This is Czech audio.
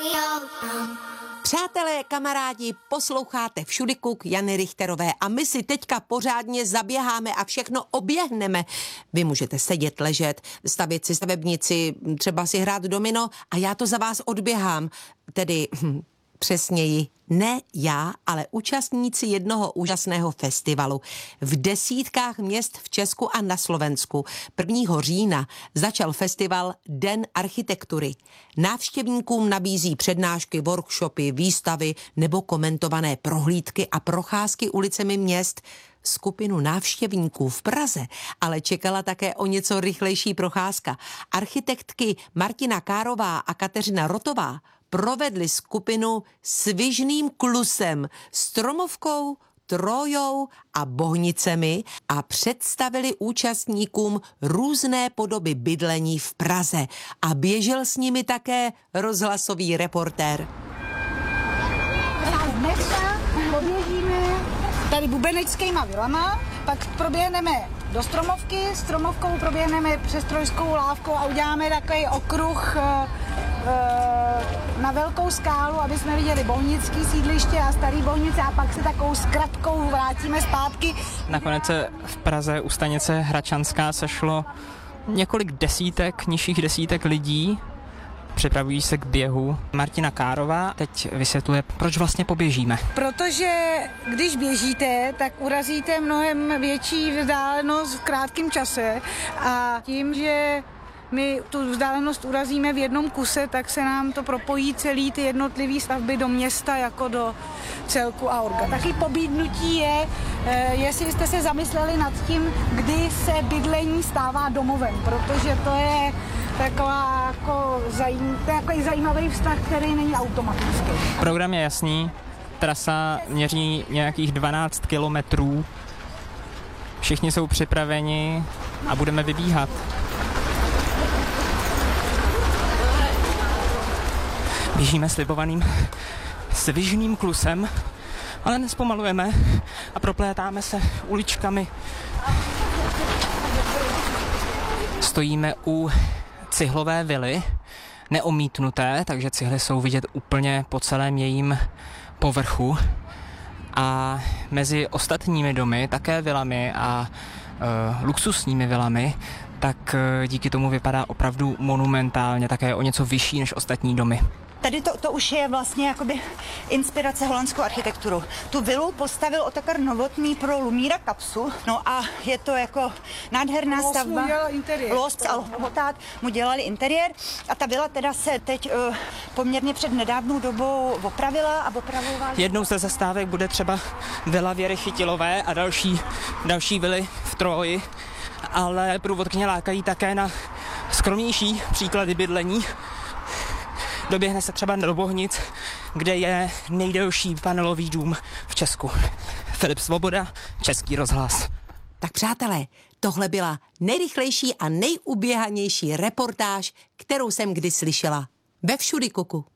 Přátelé, kamarádi, posloucháte Všudykuk Jany Richterové a my si teďka pořádně zaběháme a všechno oběhneme. Vy můžete sedět, ležet, stavět si stavebnici, třeba si hrát domino a já to za vás odběhám. Tedy přesněji, ne já, ale účastníci jednoho úžasného festivalu. V desítkách měst v Česku a na Slovensku 1. října začal festival Den architektury. Návštěvníkům nabízí přednášky, workshopy, výstavy nebo komentované prohlídky a procházky ulicemi měst. Skupinu návštěvníků v Praze ale čekala také o něco rychlejší procházka. Architektky Martina Kárová a Kateřina Rotová provedli skupinu svižným klusem, stromovkou, trojou a bohnicemi a představili účastníkům různé podoby bydlení v Praze a běžel s nimi také rozhlasový reportér. Dneska poběžíme tady bubeneckýma vilama, pak proběhneme do Stromovky, Stromovkou proběhneme přes Trojskou lávku a uděláme takový okruh na velkou skálu, aby jsme viděli bohnický sídliště a starý bohnice a pak se takovou zkratkou vrátíme zpátky. Nakonec se v Praze u stanice Hračanská sešlo několik nižších desítek lidí. Připravují se k běhu. Martina Kárová teď vysvětluje, proč vlastně poběžíme. Protože když běžíte, tak urazíte mnohem větší vzdálenost v krátkém čase a tím, že my tu vzdálenost urazíme v jednom kuse, tak se nám to propojí celý ty jednotlivé stavby do města jako do celku a orga. Taky pobídnutí je, jestli jste se zamysleli nad tím, kdy se bydlení stává domovem, protože to je takový zajímavý vztah, který není automatický. Program je jasný, trasa měří nějakých 12 kilometrů, všichni jsou připraveni a budeme vybíhat. Běžíme slibovaným svižným klusem, ale nespomalujeme a proplétáme se uličkami. Stojíme u cihlové vily, neomítnuté, takže cihly jsou vidět úplně po celém jejím povrchu. A mezi ostatními domy, také vilami a luxusními vilami, tak díky tomu vypadá opravdu monumentálně, také o něco vyšší než ostatní domy. Tady to už je vlastně jakoby inspirace holandskou architekturu. Tu vilu postavil Otakar Novotný pro Lumíra Kapsu. No a je to jako nádherná stavba. Los a Hoták mu dělali interiér. A ta vila teda se teď poměrně před nedávnou dobou opravila a opravovala. Jednou ze zastávek bude třeba vila Věry Chytilové a další vily v Troji, ale průvodkyně lákají také na skromnější příklady bydlení. Doběhne se třeba do Bohnic, kde je nejdelší panelový dům v Česku. Filip Svoboda, Český rozhlas. Tak přátelé, tohle byla nejrychlejší a nejuběhanější reportáž, kterou jsem kdy slyšela. Ve Všudykuku.